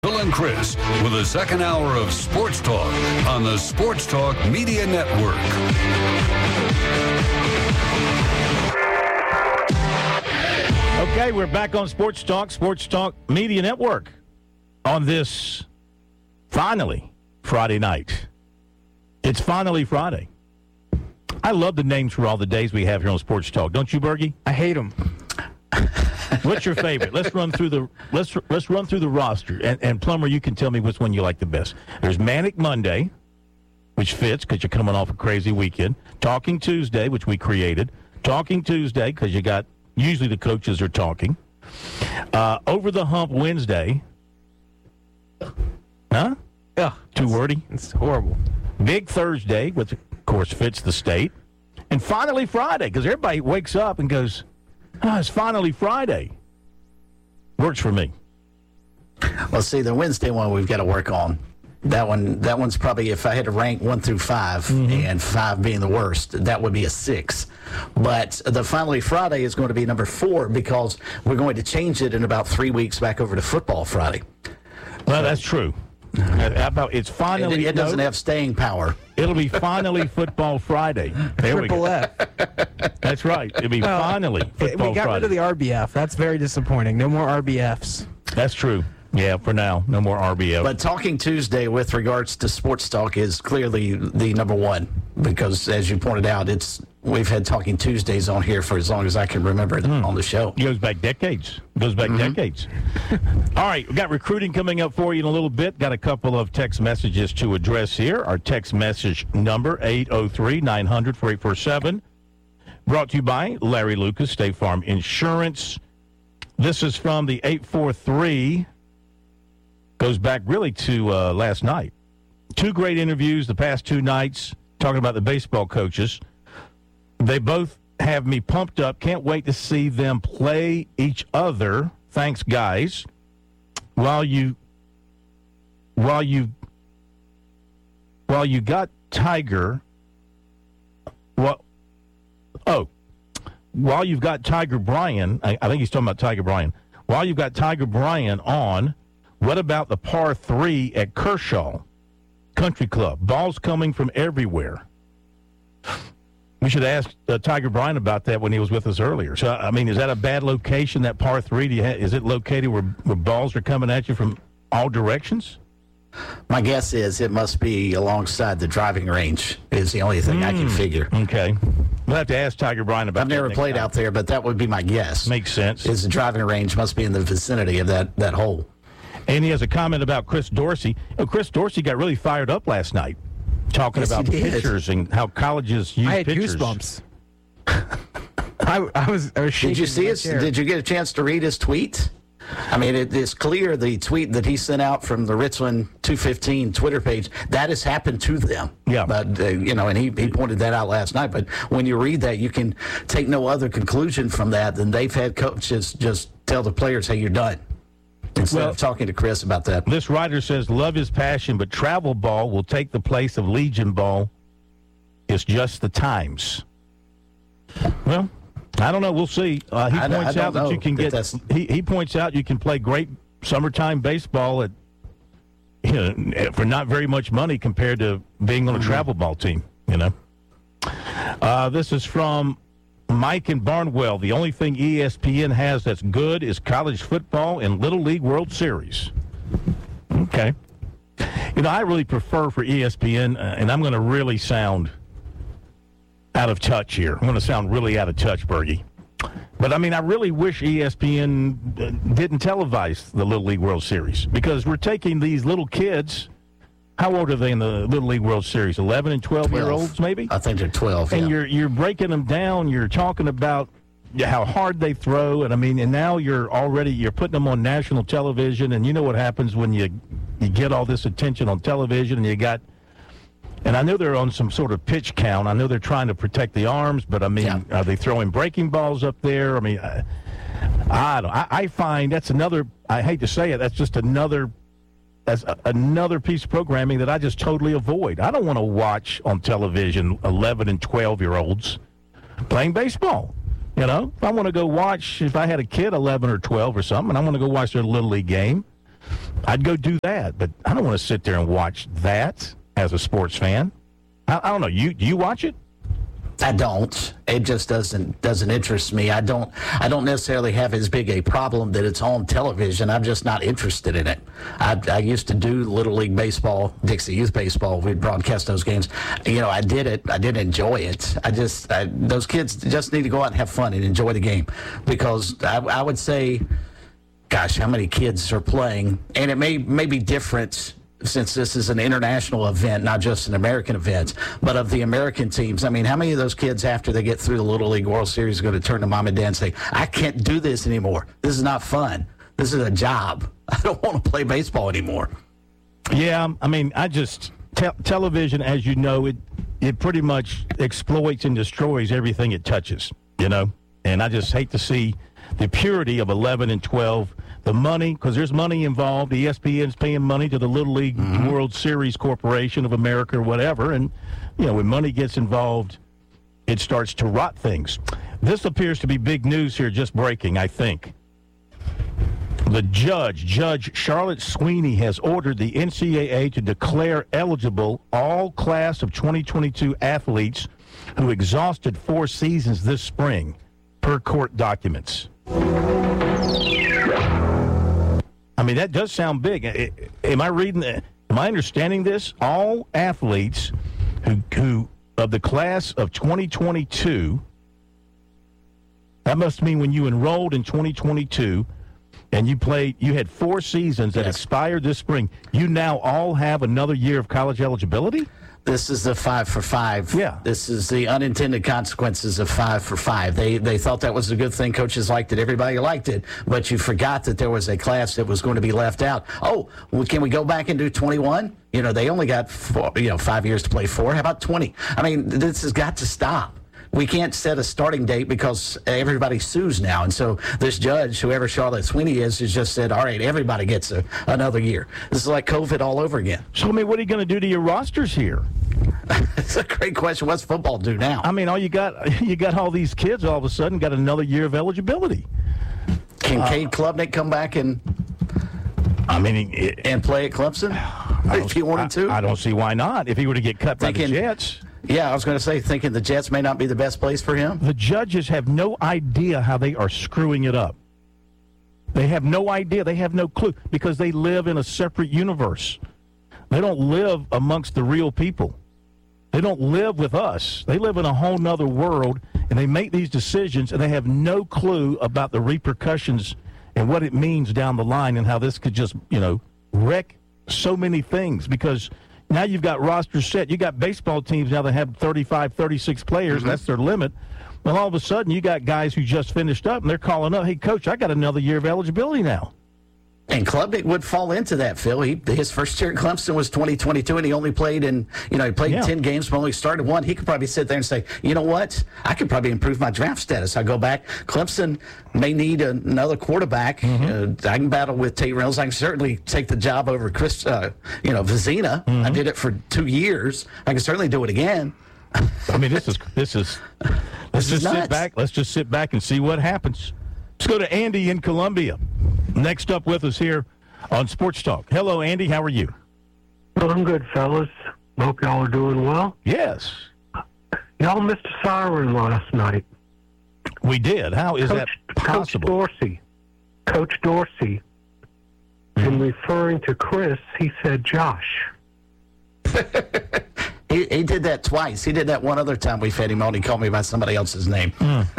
Bill and Chris with the second hour of Sports Talk on the Sports Talk Media Network. Okay, we're back on Sports Talk Media Network on this finally Friday night. It's finally Friday. I love the names for all the days we have here on Sports Talk. Don't you, Bergie? I hate them. What's your favorite? Let's run through the roster. And Plummer, you can tell me which one you like the best. There's Manic Monday, which fits because you're coming off a crazy weekend. Talking Tuesday, which we created. Talking Tuesday because you got usually the coaches are talking. Over the Hump Wednesday. Huh? Ugh, too wordy. It's horrible. Big Thursday, which of course fits the state. And finally Friday because everybody wakes up and goes, oh, it's finally Friday. Works for me. Well, see, the Wednesday one we've got to work on. That one's probably, if I had to rank 1 through 5, and 5 being the worst, that would be a 6. But the finally Friday is going to be number 4 because we're going to change it in about 3 weeks back over to Football Friday. Well, that's true. It's finally. It doesn't have staying power. It'll be finally Football Friday. There we go. F. That's right. It'll be finally Football We got Friday. rid of the RBF. That's very disappointing. No more RBFs. That's true. Yeah, for now, no more RBF. But Talking Tuesday with regards to sports talk is clearly the number 1 because, as you pointed out, we've had Talking Tuesdays on here for as long as I can remember on the show. It goes back decades. Decades. All right, we got recruiting coming up for you in a little bit. Got a couple of text messages to address here. Our text message number, 803-900-4847. Brought to you by Larry Lucas, State Farm Insurance. This is from the 843. Goes back really to last night. 2 great interviews the past 2 nights talking about the baseball coaches. They both have me pumped up. Can't wait to see them play each other. Thanks, guys. While you got Tiger, while you've got Tiger Bryan, I think he's talking about Tiger Bryan. While you've got Tiger Bryan on, what about the par 3 at Kershaw Country Club? Balls coming from everywhere. We should ask Tiger Bryan about that when he was with us earlier. So, I mean, is that a bad location, that par 3? Is it located where balls are coming at you from all directions? My guess is it must be alongside the driving range is the only thing I can figure. Okay. We'll have to ask Tiger Bryan about that. I've never played out there, but that would be my guess. Makes sense. Is the driving range must be in the vicinity of that hole. And he has a comment about Chris Dorsey. Chris Dorsey got really fired up last night, talking about pitchers and how colleges use pitchers. I had goosebumps. I was shaking. Did you see it? Did you get a chance to read his tweet? I mean, it is clear the tweet that he sent out from the Richland 215 Twitter page, that has happened to them. Yeah. But, and he pointed that out last night. But when you read that, you can take no other conclusion from that than they've had coaches just tell the players, hey, you're done. Instead of talking to Chris about that. This writer says, love is passion, but travel ball will take the place of Legion ball. It's just the times. Well, I don't know. We'll see. He points out that you can get. He points out you can play great summertime baseball at for not very much money compared to being on a travel ball team. This is from Mike in Barnwell. The only thing ESPN has that's good is college football and Little League World Series. Okay. I really prefer for ESPN, and I'm going to really sound out of touch here. I'm going to sound really out of touch, Bergie. But, I mean, I really wish ESPN didn't televise the Little League World Series because we're taking these little kids. How old are they in the Little League World Series? 11 and 12-year-olds, maybe? I think they're 12, And yeah. you're breaking them down. You're talking about how hard they throw. And, I mean, and now you're putting them on national television. And you know what happens when you get all this attention on television and you got – and I know they're on some sort of pitch count. I know they're trying to protect the arms, but, I mean, Are they throwing breaking balls up there? I mean, I find that's another – I hate to say it, that's just another piece of programming that I just totally avoid. I don't want to watch on television 11 and 12-year-olds playing baseball. If I want to go watch – if I had a kid 11 or 12 or something, and I want to go watch their Little League game, I'd go do that, but I don't want to sit there and watch that as a sports fan. I don't know. You watch it? I don't. It just doesn't interest me. I don't necessarily have as big a problem that it's on television. I'm just not interested in it. I used to do Little League baseball, Dixie Youth Baseball. We'd broadcast those games. I did it. I did enjoy it. Those kids just need to go out and have fun and enjoy the game, because I would say, gosh, how many kids are playing? And it may be different, since this is an international event, not just an American event, but of the American teams. I mean, how many of those kids, after they get through the Little League World Series, are going to turn to mom and dad and say, I can't do this anymore. This is not fun. This is a job. I don't want to play baseball anymore. Yeah, I mean, television, as you know, it pretty much exploits and destroys everything it touches, And I just hate to see the purity of 11 and 12. The money, because there's money involved. ESPN's paying money to the Little League World Series Corporation of America or whatever. And, when money gets involved, it starts to rot things. This appears to be big news here, just breaking, I think. The Judge Charlotte Sweeney, has ordered the NCAA to declare eligible all class of 2022 athletes who exhausted 4 seasons this spring, per court documents. I mean, that does sound big. Am I understanding this? All athletes who of the class of 2022, that must mean when you enrolled in 2022 and you had 4 seasons that expired this spring, you now all have another year of college eligibility? This is the 5 for 5. Yeah. This is the unintended consequences of 5 for 5. They thought that was a good thing. Coaches liked it. Everybody liked it. But you forgot that there was a class that was going to be left out. Oh, well, can we go back and do 21? They only got 5 years to play 4. How about 20? I mean, this has got to stop. We can't set a starting date because everybody sues now. And so this judge, whoever Charlotte Sweeney is, has just said, all right, everybody gets another year. This is like COVID all over again. So, I mean, what are you going to do to your rosters here? It's a great question. What's football do now? I mean, you got all these kids all of a sudden got another year of eligibility. Can Cade Klubnik come back and play at Clemson if he wanted to? I don't see why not. If he were to get cut by the Jets. Yeah, I was going to say, thinking the Jets may not be the best place for him. The judges have no idea how they are screwing it up. They have no idea. They have no clue, because they live in a separate universe. They don't live amongst the real people. They don't live with us. They live in a whole nother world, and they make these decisions, and they have no clue about the repercussions and what it means down the line, and how this could just, wreck so many things, because now you've got rosters set. You got baseball teams now that have 35, 36 players. That's their limit. Well, all of a sudden, you got guys who just finished up, and they're calling up, hey, Coach, I got another year of eligibility now. And Klubnik would fall into that, Phil. His first year at Clemson was 2022, and he only played 10 games, but only started 1. He could probably sit there and say, you know what? I could probably improve my draft status. I go back. Clemson may need another quarterback. I can battle with Tate Reynolds. I can certainly take the job over Chris, Vizina. I did it for 2 years. I can certainly do it again. I mean, this is let's just sit back. Let's just sit back and see what happens. Let's go to Andy in Columbia. Next up with us here on Sports Talk. Hello, Andy. How are you? Well, I'm good, fellas. Hope y'all are doing well. Yes. Y'all missed a siren last night. We did. How is that possible? Coach Dorsey, in referring to Chris, he said Josh. He did that twice. He did that one other time we fed him on. He called me by somebody else's name.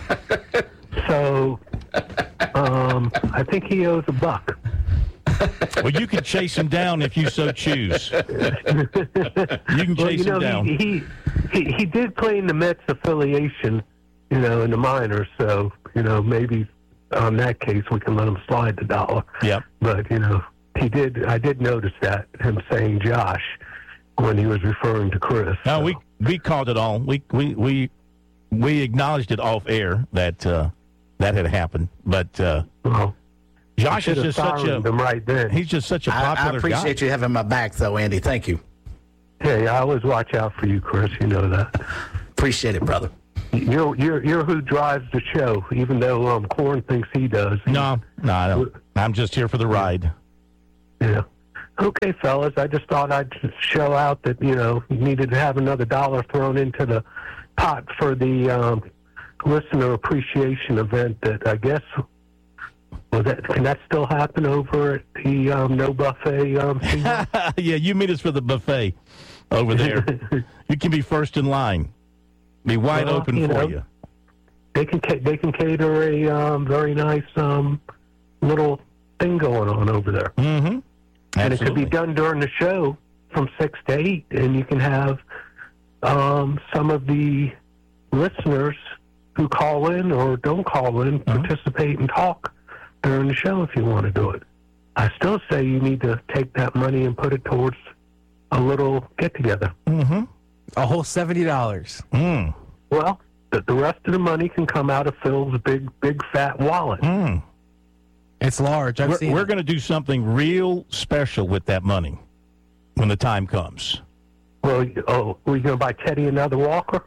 So, I think he owes $1. Well, you can chase him down if you so choose. You can chase him down. He did claim the Mets affiliation, in the minors. So, maybe on that case we can let him slide the $1. Yeah. But I did notice that, him saying Josh when he was referring to Chris. No, so. we called it all. We acknowledged it off air that had happened, but Josh is just such a right then. He's just such a popular guy. I appreciate you having my back, though, Andy. Thank you. Hey, I always watch out for you, Chris. You know that. Appreciate it, brother. You're who drives the show, even though Corn thinks he does. No, I don't. I'm just here for the ride. Yeah. Okay, fellas, I just thought I'd show out that, you needed to have another dollar thrown into the pot for the listener appreciation event that I guess, can that still happen over at the No Buffet? Yeah, you meet us for the buffet over there. You can be first in line. Be wide open for you. They can cater a very nice little thing going on over there. Mm-hmm. And it could be done during the show from 6 to 8, and you can have some of the listeners who call in or don't call in participate and talk during the show if you want to do it. I still say you need to take that money and put it towards a little get-together. Mm-hmm. A whole $70. Mm. Well, the rest of the money can come out of Phil's big fat wallet. Mm. It's large. We're going to do something real special with that money when the time comes. Well, are we going to buy Teddy another walker?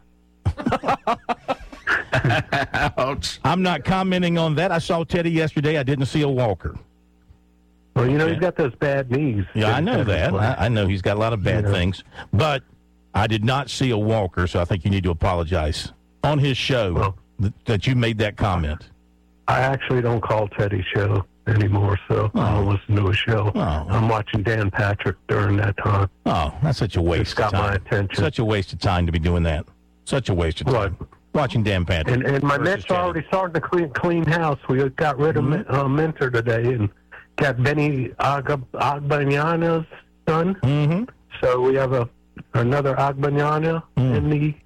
Ouch. I'm not commenting on that. I saw Teddy yesterday. I didn't see a walker. Well, he's got those bad knees. Yeah, I know that. I know he's got a lot of bad things. But I did not see a walker, so I think you need to apologize on his show that you made that comment. I actually don't call Teddy's show anymore, so I don't listen to his show. Oh. I'm watching Dan Patrick during that time. Oh, that's such a waste It's got of time. my attention. Such a waste of time to be doing that. Such a waste of time. Right. Watching Dan Patrick. And my versus Mets Teddy. are already starting to clean house. We got rid of Minter today and got Benny Agbanana's son. Mm-hmm. So we have another Agbanana in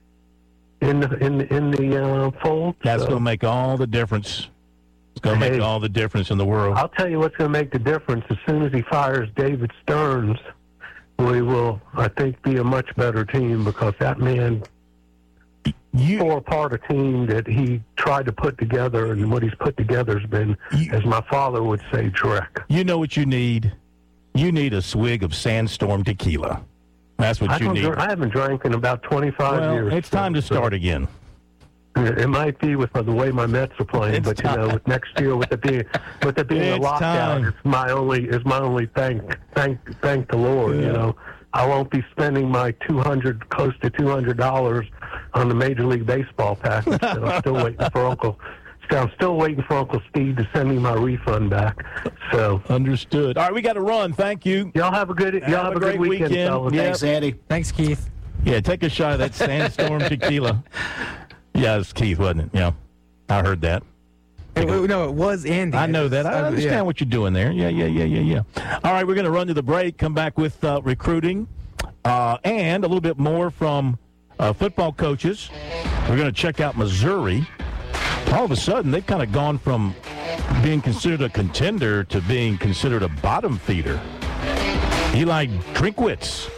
the fold. That's going to make all the difference. It's going to make all the difference in the world. I'll tell you what's going to make the difference. As soon as he fires David Stearns, we will, I think, be a much better team because that man tore apart a team that he tried to put together, and what he's put together has been, as my father would say, Drek. You know what you need? You need a swig of Sandstorm tequila. That's what you need. I haven't drank in about 25 years. It's time to start again. It might be with the way my Mets are playing, It's but with next year with it being a lockout, time. it's my only thank the Lord. Yeah. I won't be spending my close to $200 on the Major League Baseball package. So I'm still waiting for Uncle Steve to send me my refund back. So Understood. All right, we got to run. Thank you. y'all have a good great weekend, fellas. Yeah. Thanks, Andy. Thanks, Keith. Yeah, take a shot of that Sandstorm tequila. Yeah, it's Keith, wasn't it? Yeah, I heard that. No, it was Andy. I know that. I understand what you're doing there. Yeah. All right, we're going to run to the break, come back with recruiting, and a little bit more from football coaches. We're going to check out Missouri. All of a sudden, they've kind of gone from being considered a contender to being considered a bottom feeder. Eli Drinkwitz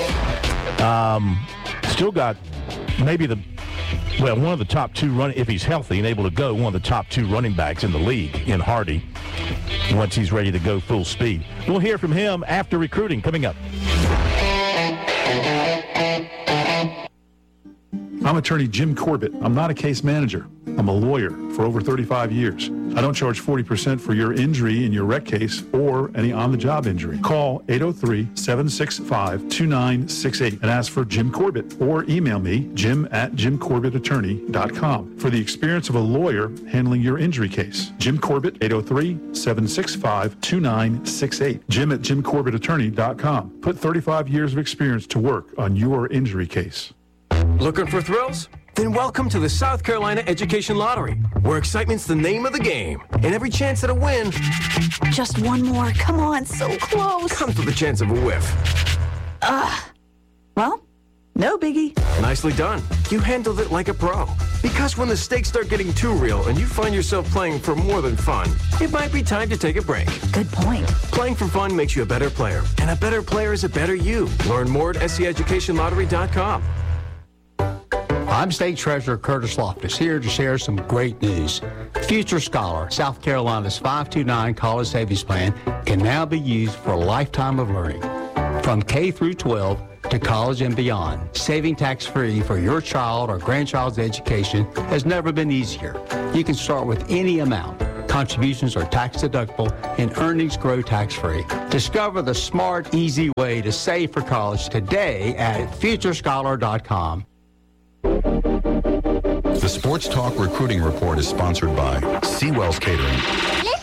still got maybe one of the top two running, if he's healthy and able to go, one of the top two running backs in the league in Hardy once he's ready to go full speed. We'll hear from him after recruiting coming up. I'm attorney Jim Corbett. I'm not a case manager. I'm a lawyer for over 35 years. I don't charge 40% for your injury in your rec case or any on-the-job injury. Call 803-765-2968 and ask for Jim Corbett or email me, jim@jimcorbettattorney.com for the experience of a lawyer handling your injury case. Jim Corbett, 803-765-2968. Jim@jimcorbettattorney.com. Put 35 years of experience to work on your injury case. Looking for thrills? Then welcome to the South Carolina Education Lottery, where excitement's the name of the game, and every chance at a win Just one more. Come on, so close. comes with a chance of a whiff. Well, no biggie. Nicely done. You handled it like a pro. Because when the stakes start getting too real and you find yourself playing for more than fun, it might be time to take a break. Good point. Playing for fun makes you a better player, and a better player is a better you. Learn more at SCEducationLottery.com. I'm State Treasurer Curtis Loftus, here to share some great news. Future Scholar, South Carolina's 529 college savings plan, can now be used for a lifetime of learning. From K through 12 to college and beyond, saving tax-free for your child or grandchild's education has never been easier. You can start with any amount. Contributions are tax deductible and earnings grow tax-free. Discover the smart, easy way to save for college today at futurescholar.com. The Sports Talk Recruiting Report is sponsored by Seawell's Catering.